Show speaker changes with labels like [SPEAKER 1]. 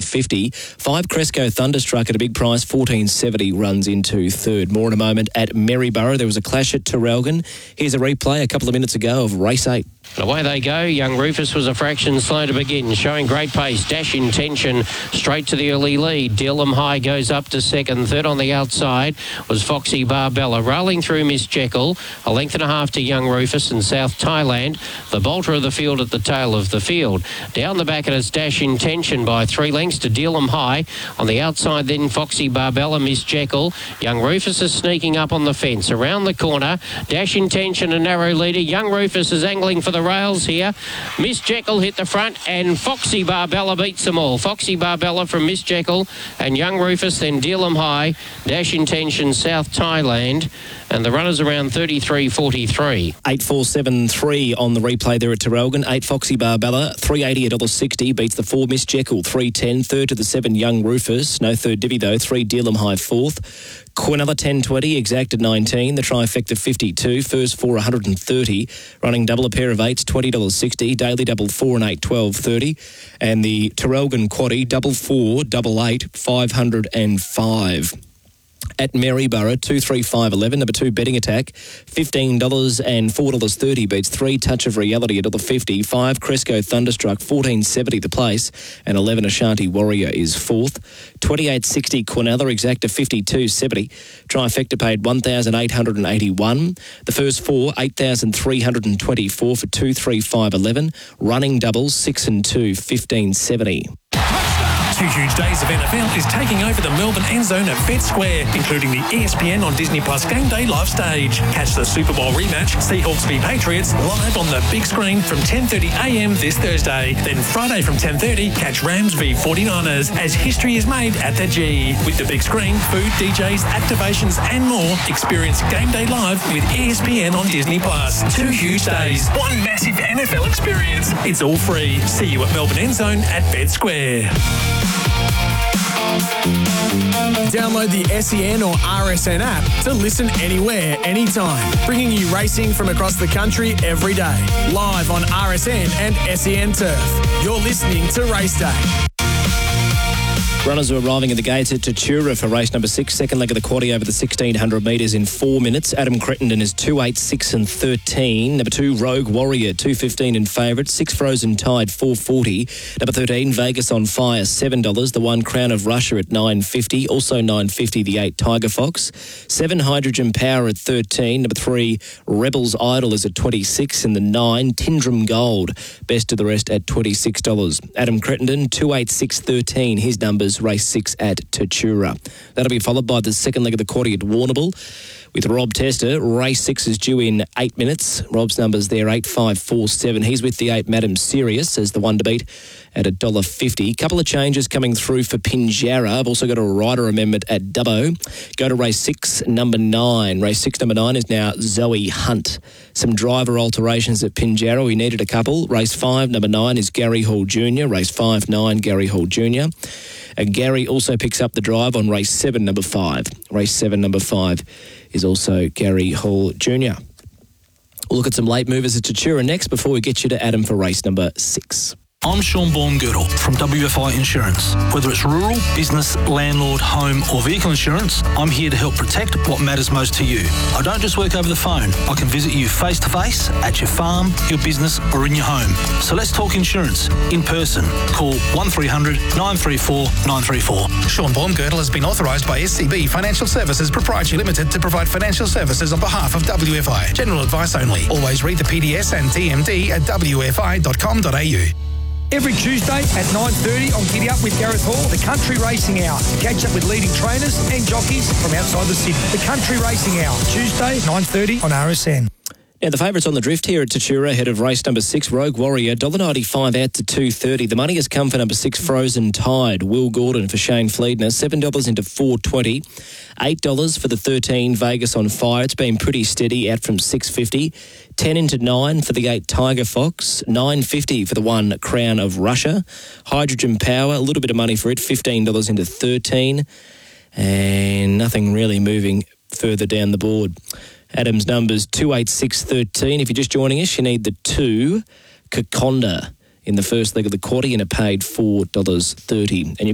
[SPEAKER 1] $8.50. 5 Cresco Thunderstruck at a big price, $14.70, runs into third. More in a moment at Maryborough. There was a clash at Terrelgan. Here's a replay a couple of minutes ago of race 8.
[SPEAKER 2] And away they go. Young Rufus was a fraction slow to begin, showing great pace. Dash Intention straight to the early lead. Dillam High goes up to second. Third on the outside was Foxy Barbella. Rolling through Miss Jekyll. A length and a half to Young Rufus and South Thailand. The bolter of the field at the tail of the field. Down the back, and it's Dash Intention by 3 lengths to Dillam High. On the outside then Foxy Barbella, Miss Jekyll. Young Rufus is sneaking up on the fence. Around the corner, Dash Intention, a narrow leader. Young Rufus is angling for the rails here. Miss Jekyll hit the front, and Foxy Barbella beats them all. Foxy Barbella from Miss Jekyll and Young Rufus, then Dillam High, Dash Intention, South Thailand, and the runners around 33.43.
[SPEAKER 1] 8.473 on the replay there at Terrelgan. 8 Foxy Barbella, $3.80, $1.60, beats the 4 Miss Jekyll, $3.10. Third to the 7 Young Rufus, no third divvy though, 3 Dillam High fourth. Quinella 10.20, Exacted 19, the trifecta 52, first 4 130, running double a pair of 8s, $20.60, daily double 4 and 8, $12.30, and the Terrelgan quaddie double 4, double 8, $505. At Maryborough, 235.11, number 2 Betting Attack, $15 and $4.30, beats 3 Touch of Reality, $1.50, 5 Cresco Thunderstruck, $14.70 the place, and 11 Ashanti Warrior is fourth. 28.60 Quinella, Exacta 52.70, trifecta paid $1,881. The first 4, $8,324 for 235.11, running doubles 6 and 2, $15.70.
[SPEAKER 3] 2 huge days of NFL is taking over the Melbourne end zone at Vet Square, including the ESPN on Disney Plus Game Day live stage. Catch the Super Bowl rematch, Seahawks v Patriots, live on the big screen from 10:30am this Thursday. Then Friday from 10:30, catch Rams v 49ers as history is made at the G. With the big screen, food, DJs, activations and more, experience Game Day live with ESPN on Disney Plus. 2 huge days, 1 massive NFL experience. It's all free. See you at Melbourne end zone at Vet Square.
[SPEAKER 4] Download the SEN or RSN app to listen anywhere, anytime, bringing you racing from across the country every day. Live on RSN and SEN Turf. You're listening to Race Day.
[SPEAKER 1] Runners are arriving at the gates at Tatura for race number 6. Second leg of the quaddie over the 1,600 metres in 4 minutes. Adam Crittenden is 2.8, 6 and 13. Number 2, Rogue Warrior, 2.15 in favourite. 6 Frozen Tide, 4.40. Number 13, Vegas on Fire, $7. The 1 Crown of Russia at $9.50. Also $9.50, the 8 Tiger Fox. 7 Hydrogen Power at 13. Number 3, Rebels Idol is at $26. And the 9 Tindrum Gold, best of the rest at $26. Adam Crittenden, 2.8, 6, 13. His numbers, race 6 at Tatura. That'll be followed by the second leg of the quaddie at Warrnambool with Rob Tester. Race 6 is due in 8 minutes. Rob's numbers there, 8, 5, 4, 7. He's with the 8 Madam Sirius as the one to beat at $1.50. Couple of changes coming through for Pinjarra. I've also got a rider amendment at Dubbo. Go to race 6, number 9. Race 6, number 9 is now Zoe Hunt. Some driver alterations at Pinjarra. We needed a couple. Race 5, number 9 is Gary Hall Jr. Race 5, 9, Gary Hall Jr. Gary also picks up the drive on race 7, number 5. Race 7, number 5 is also Gary Hall Jr. We'll look at some late movers at Tatura next before we get you to Adam for race number 6.
[SPEAKER 5] I'm Sean Baumgirtle from WFI Insurance. Whether it's rural, business, landlord, home or vehicle insurance, I'm here to help protect what matters most to you. I don't just work over the phone. I can visit you face to face at your farm, your business or in your home. So let's talk insurance in person. Call 1300 934 934.
[SPEAKER 6] Sean Baumgirtle has been authorised by SCB Financial Services Proprietary Limited to provide financial services on behalf of WFI. General advice only. Always read the PDS and TMD at wfi.com.au.
[SPEAKER 7] Every Tuesday at 9:30 on Giddy Up with Gareth Hall, the Country Racing Hour. Catch up with leading trainers and jockeys from outside the city. The Country Racing Hour, Tuesday, 9:30 on RSN.
[SPEAKER 1] Now, the favourites on the drift here at Tatura ahead of race number 6, Rogue Warrior, $1.95 out to $2.30. The money has come for number 6, Frozen Tide, Will Gordon for Shane Fleedner, $7 into $4.20. $8 for the 13, Vegas on Fire. It's been pretty steady, out from $6.50. 10 into 9 for the 8, Tiger Fox. $9.50 for the 1, Crown of Russia. Hydrogen Power, a little bit of money for it, $15 into 13. And nothing really moving further down the board. Adam's numbers 2, 8, 6, 13. If you're just joining us, you need the 2, Kakonda in the first leg of the quaddie, and it paid $4.30. And you've